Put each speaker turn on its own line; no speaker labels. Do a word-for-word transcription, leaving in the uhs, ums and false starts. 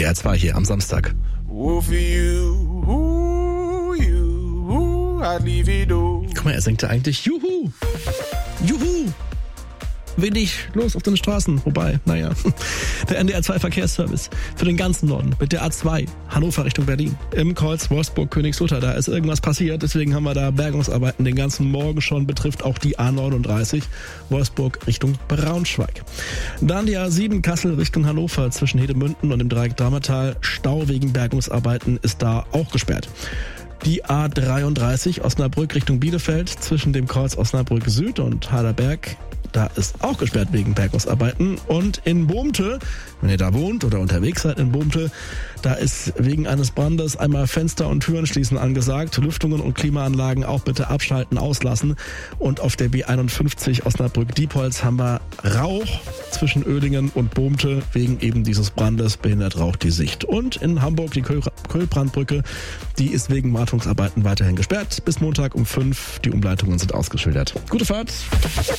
R zwei hier am Samstag.
Guck
mal, er singt ja eigentlich Juhu! Juhu! Wenig los auf den Straßen. Wobei, naja, der N D R zwei Verkehrsservice für den ganzen Norden mit der A zwei Hannover Richtung Berlin. Im Kreuz Wolfsburg-Königslutter, da ist irgendwas passiert. Deswegen haben wir da Bergungsarbeiten den ganzen Morgen schon. Betrifft auch die A neununddreißig Wolfsburg Richtung Braunschweig. Dann die A sieben Kassel Richtung Hannover zwischen Hedemünden und dem Dreieck Darmertal. Stau wegen Bergungsarbeiten ist da auch gesperrt. Die A dreiunddreißig Osnabrück Richtung Bielefeld zwischen dem Kreuz Osnabrück Süd und Haderberg. Da ist auch gesperrt wegen Bergungsarbeiten. Und in Bohmte, wenn ihr da wohnt oder unterwegs seid in Bohmte, da ist wegen eines Brandes einmal Fenster und Türen schließen angesagt. Lüftungen und Klimaanlagen auch bitte abschalten, auslassen. Und auf der B einundfünfzig Osnabrück-Diepholz haben wir Rauch zwischen Oehlingen und Bohmte. Wegen eben dieses Brandes behindert Rauch die Sicht. Und in Hamburg die Köhlbrandbrücke, die ist wegen Wartungsarbeiten weiterhin gesperrt. Bis Montag um fünf. Die Umleitungen sind ausgeschildert. Gute Fahrt!